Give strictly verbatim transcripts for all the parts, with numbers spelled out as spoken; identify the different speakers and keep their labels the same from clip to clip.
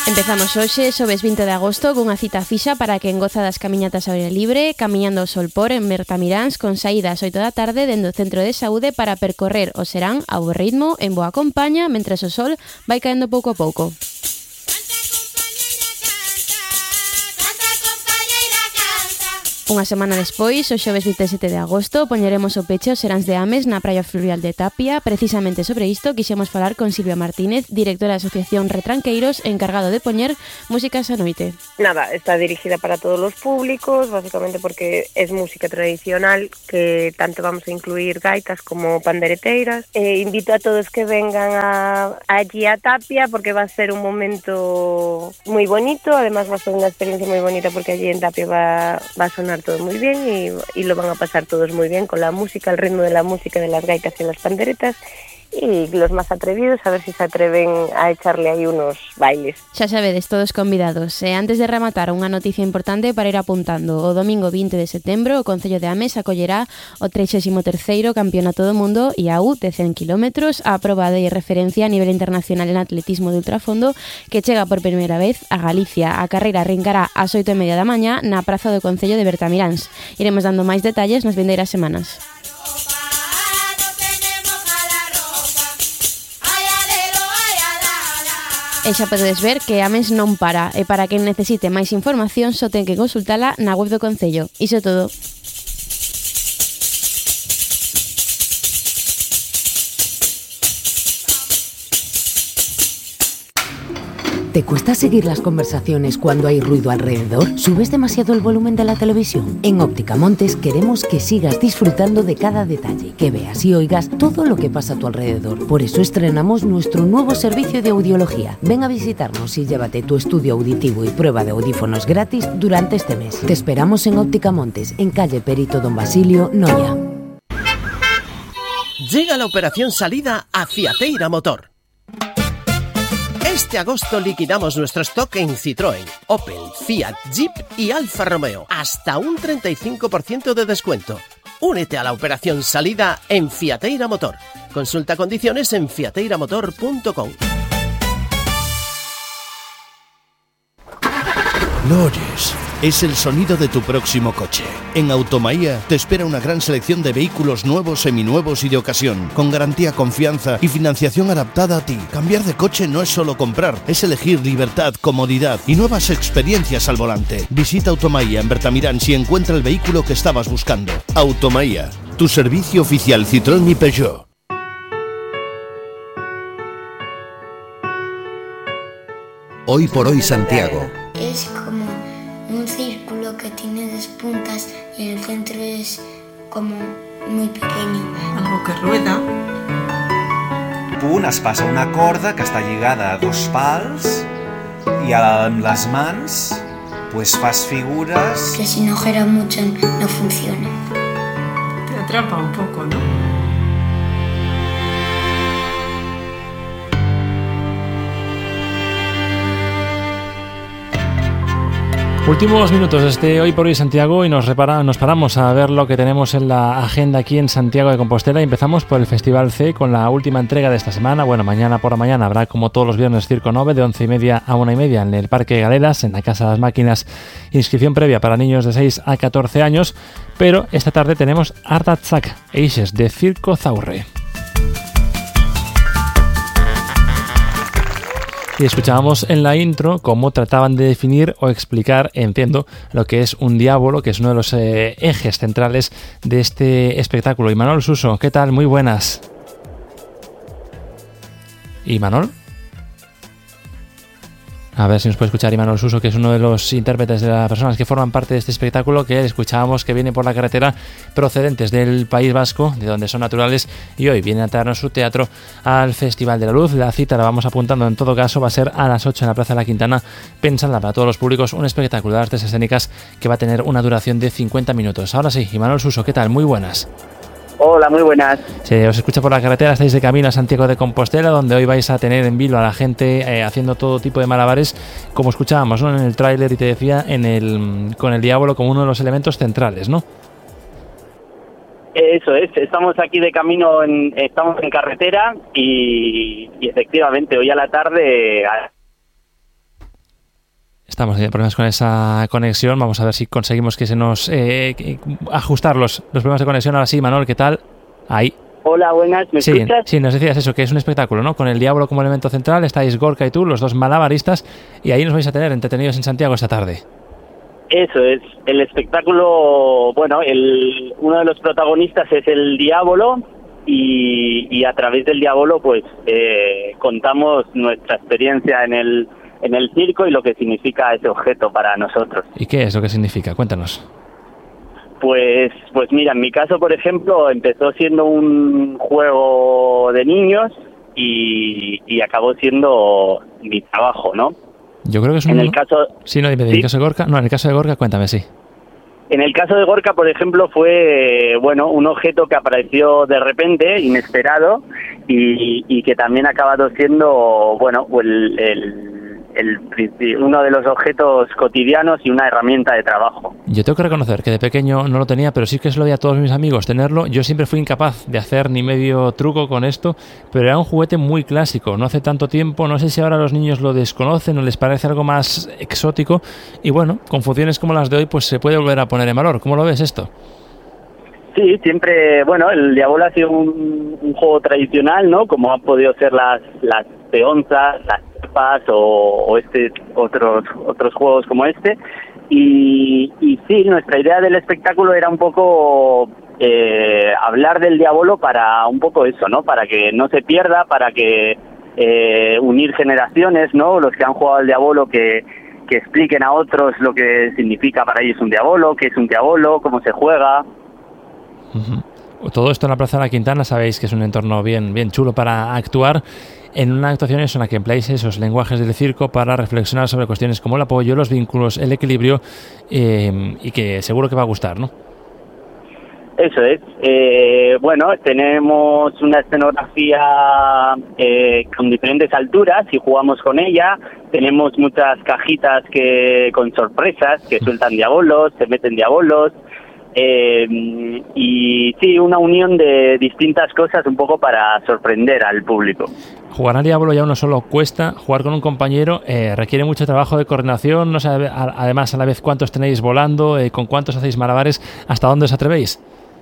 Speaker 1: Empezamos hoxe, xoves vinte de agosto, cunha cita fixa para quen goza das camiñatas ao aire libre, camiñando ao Solpor en Bertamiráns, con saída ás oito da tarde dende o Centro de Saúde para percorrer o serán ao ritmo, en boa compañía, mentres o sol vai caendo pouco a pouco. Unha semana despois, o xoves vinte e sete de agosto, poñeremos o peche aos seráns de Ames na praia fluvial de Tapia. Precisamente sobre isto quixemos falar con Silvia Martínez, directora da Asociación Retranqueiros, encargado de poñer músicas á noite.
Speaker 2: Nada, está dirigida para todos los públicos, básicamente porque es música tradicional, que tanto vamos a incluir gaitas como pandereteiras. Eh, invito a todos que vengan a, allí a Tapia, porque va a ser un momento muy bonito, además va a ser una experiencia muy bonita, porque allí en Tapia va, va a sonar todo muy bien y, y lo van a pasar todos muy bien con la música, el ritmo de la música, de las gaitas y las panderetas, y los más atrevidos a ver si se atreven a echarle aí unos bailes.
Speaker 1: Xa sabedes, todos convidados. E antes de rematar, unha noticia importante para ir apuntando. O domingo vinte de setembro, o Concello de Ames acollerá o trixésimo terceiro Campeonato do Mundo I A U de cen kilómetros, a proba de referencia a nivel internacional en atletismo de ultrafondo, que chega por primeira vez a Galicia. A carreira arrincará ás oito e media da mañá na praza do Concello de Bertamiráns. Iremos dando máis detalles nas vindeiras semanas. E xa podedes ver que Ames non para, e para quen necesite máis información só ten que consultala na web do Concello. Iso é todo.
Speaker 3: ¿Te cuesta seguir las conversaciones cuando hay ruido alrededor? ¿Subes demasiado el volumen de la televisión? En Óptica Montes queremos que sigas disfrutando de cada detalle, que veas y oigas todo lo que pasa a tu alrededor. Por eso estrenamos nuestro nuevo servicio de audiología. Ven a visitarnos y llévate tu estudio auditivo y prueba de audífonos gratis durante este mes. Te esperamos en Óptica Montes, en calle Perito Don Basilio, Noia.
Speaker 4: Llega la operación salida a Fiateira Motor. Este agosto liquidamos nuestro stock en Citroën, Opel, Fiat, Jeep y Alfa Romeo. Hasta un treinta y cinco por ciento de descuento. Únete a la operación salida en Fiateira Motor. Consulta condiciones en fiateira motor punto com.
Speaker 5: ¿Lo oyes? Es el sonido de tu próximo coche. En Automaía te espera una gran selección de vehículos nuevos, seminuevos y de ocasión, con garantía, confianza y financiación adaptada a ti. Cambiar de coche no es solo comprar, es elegir libertad, comodidad y nuevas experiencias al volante. Visita Automaía en Bertamiráns y encuentra el vehículo que estabas buscando. Automaía, tu servicio oficial Citroën y Peugeot.
Speaker 6: Hoy por hoy Santiago.
Speaker 7: Es como un círculo que tiene dos puntas y el centro es como muy pequeño.
Speaker 8: Algo que rueda.
Speaker 9: Un es passa una corda que està lligada a dos pals i amb les mans pues fas figures...
Speaker 7: Que si no gira mucho no funciona.
Speaker 8: Te atrapa un poco, ¿no?
Speaker 10: Últimos minutos de este Hoy por Hoy Santiago y nos, repara, nos paramos a ver lo que tenemos en la agenda aquí en Santiago de Compostela y empezamos por el Festival C con la última entrega de esta semana. Bueno, mañana por la mañana habrá como todos los viernes Circo Nove de once y media a una y media en el Parque Galeras, en la Casa de las Máquinas, inscripción previa para niños de seis a catorce años, pero esta tarde tenemos Ardatzak Eixes de Circo Zaurre. Y escuchábamos en la intro cómo trataban de definir o explicar, entiendo, lo que es un diablo, que es uno de los eh, ejes centrales de este espectáculo. Imanol Suso, ¿qué tal? Muy buenas. ¿Imanol? A ver si nos puede escuchar Imanol Suso, que es uno de los intérpretes de las personas que forman parte de este espectáculo, que escuchábamos que viene por la carretera procedentes del País Vasco, de donde son naturales, y hoy viene a traernos su teatro al Festival de la Luz. La cita la vamos apuntando, en todo caso va a ser a las ocho en la Plaza de la Quintana, pensada para todos los públicos, un espectáculo de artes escénicas que va a tener una duración de cincuenta minutos. Ahora sí, Imanol Suso, ¿qué tal? Muy buenas.
Speaker 11: Hola, muy buenas.
Speaker 10: Se os escucha por la carretera, estáis de camino a Santiago de Compostela, donde hoy vais a tener en vilo a la gente eh, haciendo todo tipo de malabares, como escuchábamos, ¿no?, en el tráiler, y te decía, en el con el diablo como uno de los elementos centrales, ¿no?
Speaker 11: Eso es, estamos aquí de camino, en, estamos en carretera y, y efectivamente hoy a la tarde
Speaker 10: Estamos teniendo problemas con esa conexión. Vamos a ver si conseguimos que se nos eh, ajustar los, los problemas de conexión. Ahora sí, Manuel, ¿qué tal? Ahí.
Speaker 11: Hola, buenas, ¿me
Speaker 10: sí,
Speaker 11: escuchas?
Speaker 10: Sí, nos decías eso, que es un espectáculo, ¿no? Con el diablo como elemento central, estáis Gorka y tú, los dos malabaristas, y ahí nos vais a tener entretenidos en Santiago esta tarde.
Speaker 11: Eso es, el espectáculo, bueno, el, uno de los protagonistas es el diablo y, y a través del diablo pues eh, contamos nuestra experiencia en el, en el circo y lo que significa ese objeto para nosotros.
Speaker 10: ¿Y qué es lo que significa? Cuéntanos.
Speaker 11: Pues, pues mira, en mi caso, por ejemplo, empezó siendo un juego de niños y, y acabó siendo mi trabajo, ¿no?
Speaker 10: Yo creo que es un...
Speaker 11: En el caso...
Speaker 10: Sí, no, dime, ¿en
Speaker 11: ¿sí?
Speaker 10: el caso de Gorka? No, en el caso de Gorka, cuéntame, sí.
Speaker 11: En el caso de Gorka, por ejemplo, fue, bueno, un objeto que apareció de repente, inesperado, y, y que también ha acabado siendo, bueno, el, el, el, uno de los objetos cotidianos y una herramienta de trabajo.
Speaker 10: Yo tengo que reconocer que de pequeño no lo tenía, pero sí que se lo veía a todos mis amigos tenerlo. Yo siempre fui incapaz de hacer ni medio truco con esto, pero era un juguete muy clásico, no hace tanto tiempo. No sé si ahora los niños lo desconocen o les parece algo más exótico. Y bueno, con funciones como las de hoy, pues se puede volver a poner en valor. ¿Cómo lo ves esto?
Speaker 11: Sí, siempre, bueno, el Diabolo ha sido un, un juego tradicional, ¿no? Como han podido ser las, las peonzas, las tapas o, o este otros otros juegos como este. Y, y sí, nuestra idea del espectáculo era un poco eh, hablar del Diabolo para un poco eso, ¿no? Para que no se pierda, para que eh, unir generaciones, ¿no? Los que han jugado al Diabolo que, que expliquen a otros lo que significa para ellos un Diabolo, qué es un Diabolo, cómo se juega.
Speaker 10: Uh-huh. Todo esto en la Plaza de la Quintana, sabéis que es un entorno bien, bien chulo para actuar. En una actuación en la que empleáis esos lenguajes del circo para reflexionar sobre cuestiones como el apoyo, los vínculos, el equilibrio, eh, y que seguro que va a gustar, ¿no?
Speaker 11: Eso es. Eh, bueno, tenemos una escenografía eh, con diferentes alturas y jugamos con ella. Tenemos muchas cajitas que con sorpresas que sueltan diabolos, se meten diabolos. Eh, y sí, una unión de distintas cosas un poco para sorprender al público.
Speaker 10: Jugar al diablo ya uno solo cuesta, jugar con un compañero eh, requiere mucho trabajo de coordinación, no sé, además a la vez cuántos tenéis volando, eh, con cuántos hacéis malabares, ¿hasta dónde os atrevéis?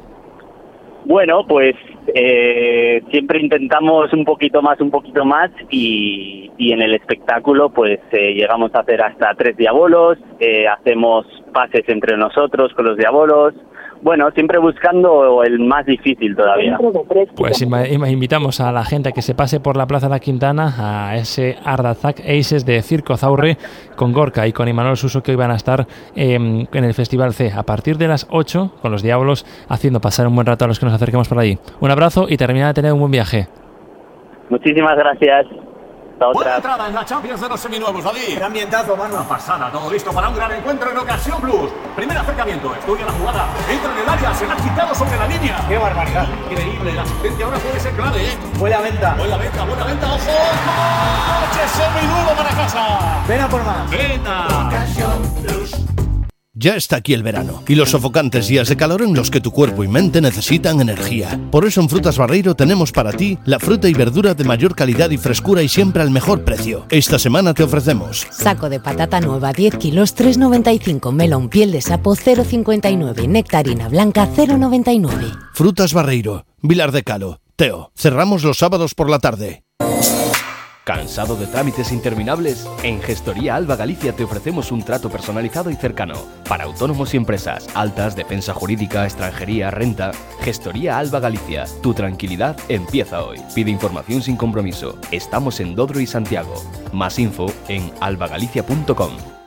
Speaker 11: Bueno, pues eh, siempre intentamos un poquito más, un poquito más y, y en el espectáculo pues eh, llegamos a hacer hasta tres diabolos, eh, hacemos pases entre nosotros con los diabolos. Bueno, siempre buscando el más difícil todavía.
Speaker 10: Pues invitamos a la gente a que se pase por la Plaza de la Quintana a ese Ardazak Aces de Circo Zaurre con Gorka y con Imanol Suso, que hoy van a estar eh, en el Festival C a partir de las ocho con los diablos, haciendo pasar un buen rato a los que nos acerquemos por allí. Un abrazo y termina de tener un buen viaje.
Speaker 11: Muchísimas gracias.
Speaker 12: Buena entrada en la Champions de los seminuevos, David.
Speaker 13: Qué ambientazo, mano.
Speaker 12: Una pasada, todo listo para un gran encuentro en Ocasión Plus. Primer acercamiento, estudia la jugada, entra en el área, se la ha quitado sobre la línea.
Speaker 13: Qué barbaridad.
Speaker 12: Increíble, la asistencia ahora puede ser clave, ¿eh?
Speaker 13: Buena venta.
Speaker 12: Buena venta, buena venta, ojo. ¡Coche seminuevo para casa!
Speaker 13: Ven a por más.
Speaker 12: Venta.
Speaker 13: Ocasión Plus.
Speaker 5: Ya está aquí el verano y los sofocantes días de calor en los que tu cuerpo y mente necesitan energía. Por eso en Frutas Barreiro tenemos para ti la fruta y verdura de mayor calidad y frescura y siempre al mejor precio. Esta semana te ofrecemos
Speaker 3: saco de patata nueva diez kilos tres noventa y cinco, melón piel de sapo cero cincuenta y nueve, nectarina blanca cero noventa y nueve.
Speaker 5: Frutas Barreiro, Vilar de Calo, Teo. Cerramos los sábados por la tarde.
Speaker 14: ¿Cansado de trámites interminables? En Gestoría Alba Galicia te ofrecemos un trato personalizado y cercano para autónomos y empresas, altas, defensa jurídica, extranjería, renta. Gestoría Alba Galicia, tu tranquilidad empieza hoy. Pide información sin compromiso. Estamos en Dodro y Santiago. Más info en albagalicia punto com.